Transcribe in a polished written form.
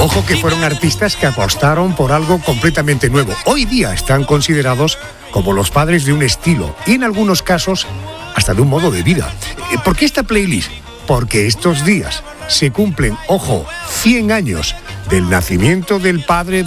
Ojo que fueron artistas que apostaron por algo completamente nuevo. Hoy día están considerados como los padres de un estilo y en algunos casos hasta de un modo de vida. ¿Por qué esta playlist? Porque estos días se cumplen, ojo, 100 años del nacimiento del padre